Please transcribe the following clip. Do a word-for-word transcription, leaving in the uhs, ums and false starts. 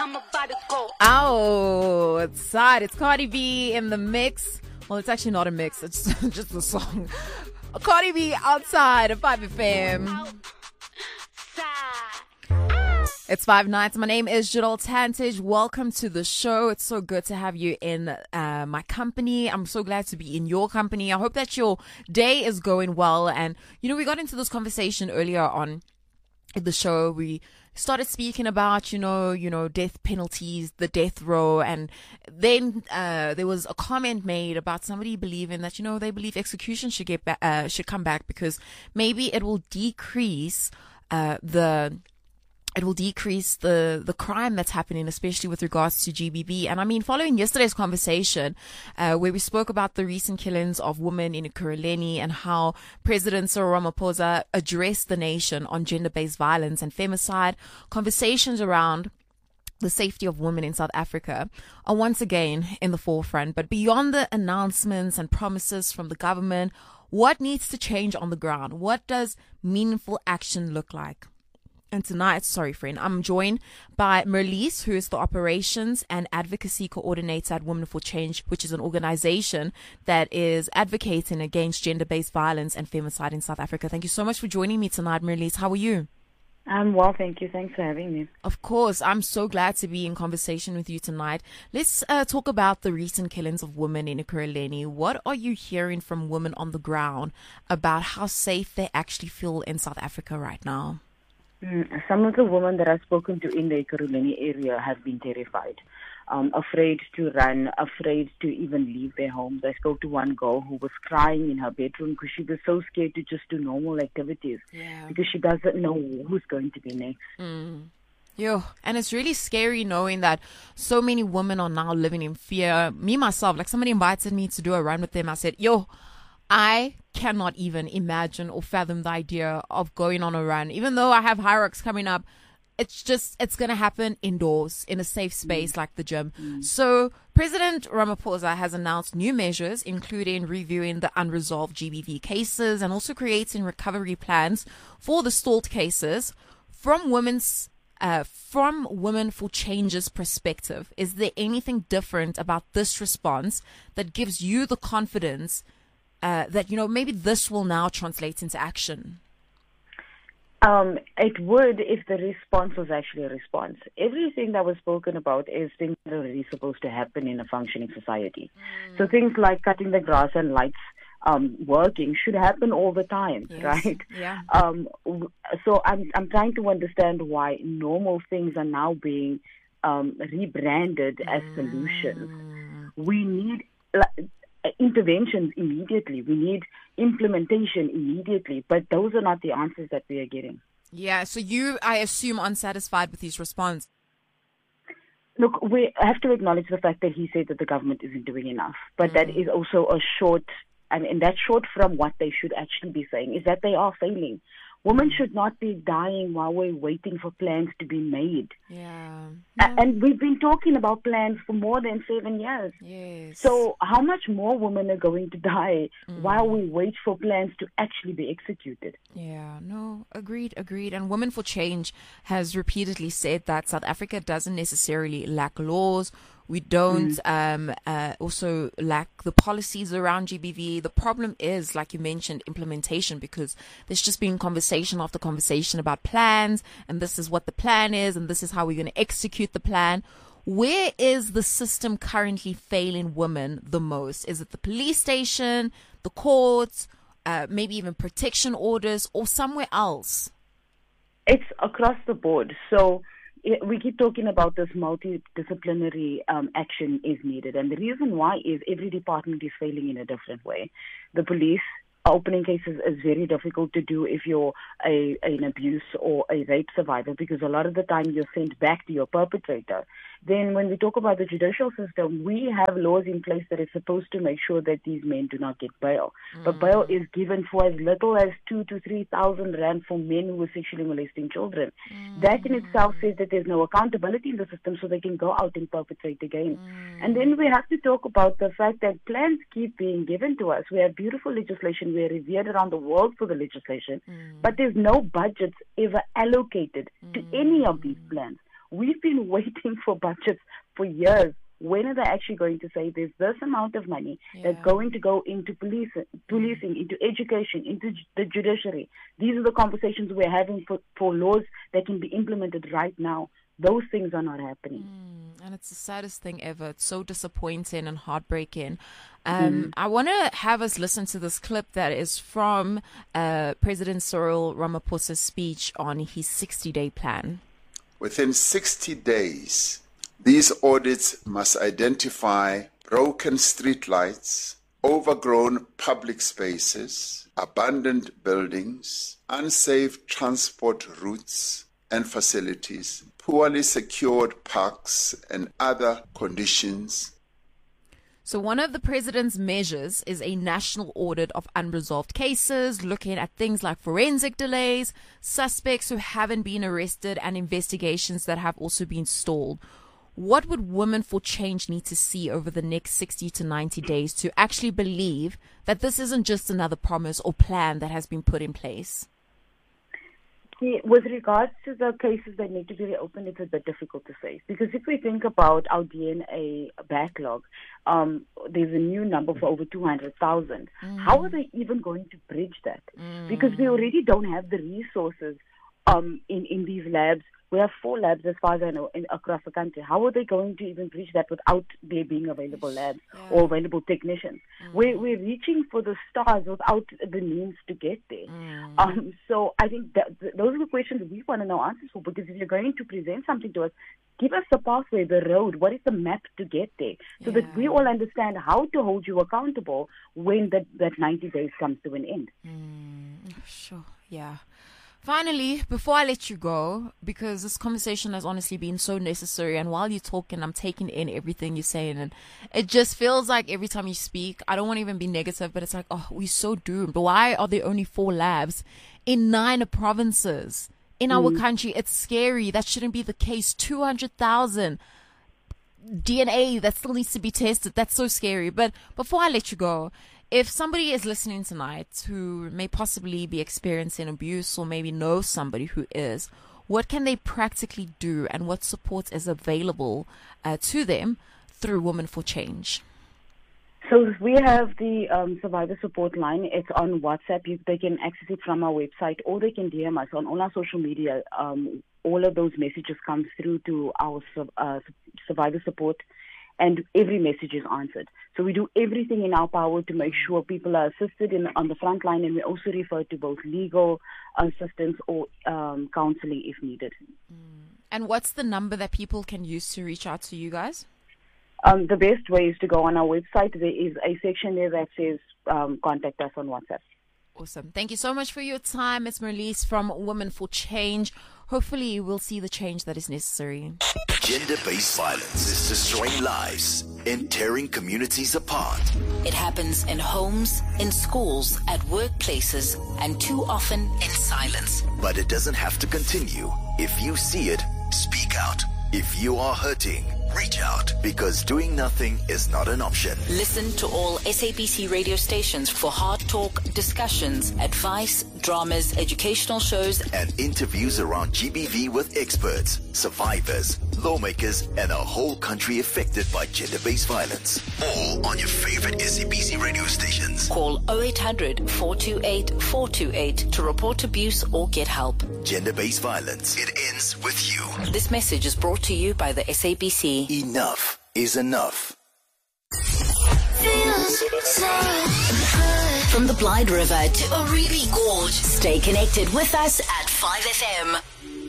I'm about to go. Oh, it's sad. It's Cardi B in the mix. Well, it's actually not a mix. It's just a song. Cardi B outside of five F M. It's five nights. My name is Jadol Tantage. Welcome to the show. It's so good to have you in uh, my company. I'm so glad to be in your company. I hope that your day is going well. And, you know, we got into this conversation earlier on in the show. We started speaking about, you know, you know, death penalties, the death row. And then uh, there was a comment made about somebody believing that, you know, they believe execution should get back, uh, should come back because maybe it will decrease uh, the... It will decrease the, the crime that's happening, especially with regards to G B V. And I mean, following yesterday's conversation, uh, where we spoke about the recent killings of women in Ekurhuleni and how President Cyril Ramaphosa addressed the nation on gender-based violence and femicide, conversations around the safety of women in South Africa are once again in the forefront. But beyond the announcements and promises from the government, what needs to change on the ground? What does meaningful action look like? And tonight, sorry friend, I'm joined by Merlise, who is the Operations and Advocacy Coordinator at Women for Change, which is an organization that is advocating against gender-based violence and femicide in South Africa. Thank you so much for joining me tonight, Merlise. How are you? I'm well, thank you. Thanks for having me. Of course. I'm so glad to be in conversation with you tonight. Let's uh, talk about the recent killings of women in Ekurhuleni. What are you hearing from women on the ground about how safe they actually feel in South Africa right now? Mm, some of the women that I've spoken to in the Ekurhuleni area have been terrified, um, afraid to run, afraid to even leave their homes. I spoke to one girl who was crying in her bedroom because she was so scared to just do normal activities yeah. because she doesn't know who's going to be next. Mm. Yo, and it's really scary knowing that so many women are now living in fear. Me, myself, like somebody invited me to do a run with them. I said, yo, I cannot even imagine or fathom the idea of going on a run. Even though I have High Rocks coming up, it's just, it's going to happen indoors in a safe space mm. like the gym. Mm. So President Ramaphosa has announced new measures, including reviewing the unresolved G B V cases and also creating recovery plans for the stalled cases. From women's Uh, from Women for Change's perspective, is there anything different about this response that gives you the confidence Uh, that, you know, maybe this will now translate into action? Um, it would if the response was actually a response. Everything that was spoken about is things that are really supposed to happen in a functioning society. Mm. So things like cutting the grass and lights um, working should happen all the time, yes. right? Yeah. Um, so I'm I'm trying to understand why normal things are now being um, rebranded mm. as solutions. We need Like, interventions immediately. We need implementation immediately, but those are not the answers that we are getting. Yeah, so you, I assume, unsatisfied with his response. Look, we have to acknowledge the fact that he said that the government isn't doing enough, but mm. that is also a short, and, and that's short from what they should actually be saying, is that they are failing. Women should not be dying while we're waiting for plans to be made. Yeah. yeah. And we've been talking about plans for more than seven years. Yes. So how much more women are going to die mm. while we wait for plans to actually be executed? Yeah, no, agreed, agreed. And Women for Change has repeatedly said that South Africa doesn't necessarily lack laws. We don't mm. um, uh, also lack the policies around G B V. The problem is, like you mentioned, implementation, because there's just been conversation after conversation about plans, and this is what the plan is, and this is how we're going to execute the plan. Where is the system currently failing women the most? Is it the police station, the courts, uh, maybe even protection orders, or somewhere else? It's across the board. So we keep talking about this multidisciplinary um, action is needed. And the reason why is every department is failing in a different way. The police, opening cases is very difficult to do if you're a, an abuse or a rape survivor, because a lot of the time you're sent back to your perpetrator. Then when we talk about the judicial system, we have laws in place that are supposed to make sure that these men do not get bail. Mm. But bail is given for as little as two to three thousand rand for men who are sexually molesting children. Mm. That in itself says that there's no accountability in the system, so they can go out and perpetrate again. Mm. And then we have to talk about the fact that plans keep being given to us. We have beautiful legislation. We are revered around the world for the legislation, mm. but there's no budgets ever allocated mm. to any of these plans. We've been waiting for budgets for years. When are they actually going to say there's this amount of money yeah. that's going to go into police, policing, into education, into the judiciary? These are the conversations we're having for, for laws that can be implemented right now. Those things are not happening. Mm, and it's the saddest thing ever. It's so disappointing and heartbreaking. Um, mm. I want to have us listen to this clip that is from uh, President Cyril Ramaphosa's speech on his sixty-day plan. Within sixty days, these audits must identify broken streetlights, overgrown public spaces, abandoned buildings, unsafe transport routes and facilities, poorly secured parks, and other conditions. So one of the president's measures is a national audit of unresolved cases, looking at things like forensic delays, suspects who haven't been arrested, and investigations that have also been stalled. What would Women for Change need to see over the next sixty to ninety days to actually believe that this isn't just another promise or plan that has been put in place? With regards to the cases that need to be reopened, it's a bit difficult to say. Because if we think about our D N A backlog, um, there's a new number for over two hundred thousand. Mm. How are they even going to bridge that? Mm. Because we already don't have the resources um, in, in these labs. We have four labs, as far as I know, in, across the country. How are they going to even bridge that without there being available labs yeah. or available technicians? Mm. We're, we're reaching for the stars without the means to get there. Mm. Um, so I think that, th- those are the questions we want to know answers for, because if you're going to present something to us, give us the pathway, the road. What is the map to get there? So yeah. that we all understand how to hold you accountable when that, that ninety days comes to an end. Mm. Sure, yeah. Finally, before I let you go, because this conversation has honestly been so necessary, and while you're talking, I'm taking in everything you're saying, and it just feels like every time you speak, I don't want to even be negative, but it's like, oh, we're so doomed. Why are there only four labs in nine provinces in mm. our country? It's scary. That shouldn't be the case. two hundred thousand D N A that still needs to be tested. That's so scary. But before I let you go, if somebody is listening tonight who may possibly be experiencing abuse or maybe know somebody who is, what can they practically do, and what support is available uh, to them through Women for Change? So we have the um, survivor support line. It's on WhatsApp. You, they can access it from our website, or they can D M us on all our social media. Um, all of those messages come through to our uh, survivor support, and every message is answered. So we do everything in our power to make sure people are assisted in, on the front line, and we also refer to both legal assistance or um, counseling if needed. And what's the number that people can use to reach out to you guys? Um, the best way is to go on our website. There is a section there that says um, contact us on WhatsApp. Awesome. Thank you so much for your time. It's Marlies from Women for Change. Hopefully we'll see the change that is necessary. Gender-based violence is destroying lives and tearing communities apart. It happens in homes, in schools, at workplaces, and too often in silence. But it doesn't have to continue. If you see it, speak out. If you are hurting, reach out, because doing nothing is not an option. Listen to all S A B C radio stations for hard talk, discussions, advice, dramas, educational shows, and interviews around G B V with experts, survivors, lawmakers, and a whole country affected by gender-based violence. All on your favorite S A B C radio stations. Call oh eight hundred, four two eight, four two eight to report abuse or get help. Gender-based violence. It ends with you. This message is brought to you by the S A B C. Enough is enough. From the Blyde River to Oribi Gorge, stay connected with us at five F M.